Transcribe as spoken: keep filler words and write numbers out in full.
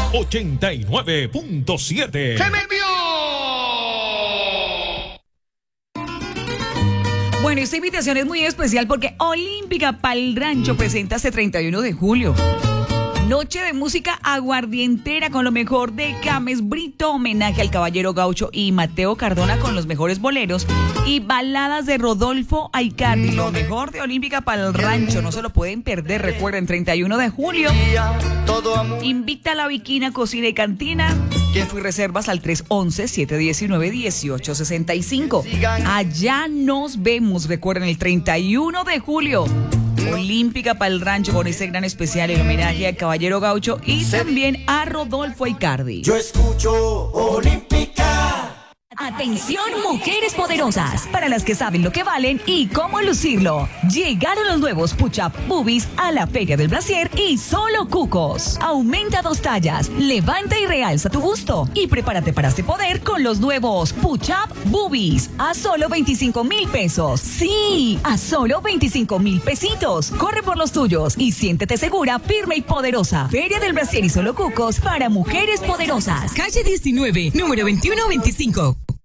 ochenta y nueve punto siete. ¡Se me envió! Bueno, esta invitación es muy especial porque Olímpica Pal Rancho presenta este treinta y uno de julio. Noche de música aguardientera con lo mejor de James Brito, homenaje al Caballero Gaucho y Mateo Cardona con los mejores boleros y baladas de Rodolfo Aicardi. Lo mejor de Olímpica Pal Rancho, no se lo pueden perder. Recuerden, treinta y uno de julio. Invita a la Viquina Cocina y Cantina. Info y reservas al tres once, siete diecinueve, dieciocho sesenta y cinco. Allá nos vemos. Recuerden, el treinta y uno de julio. Olímpica Pal Rancho con ese gran especial en homenaje al Caballero Gaucho y también a Rodolfo Aicardi. Yo escucho Olímpica. Atención, mujeres poderosas, para las que saben lo que valen y cómo lucirlo. Llegaron los nuevos Push-Up Boobies a la Feria del Brasier y solo cucos. Aumenta dos tallas, levanta y realza tu busto y prepárate para este poder con los nuevos Push-Up Boobies a solo veinticinco mil pesos. Sí, a solo veinticinco mil pesitos. Corre por los tuyos y siéntete segura, firme y poderosa. Feria del Brasier y solo cucos para mujeres poderosas. Calle diecinueve, número veintiuno veinticinco.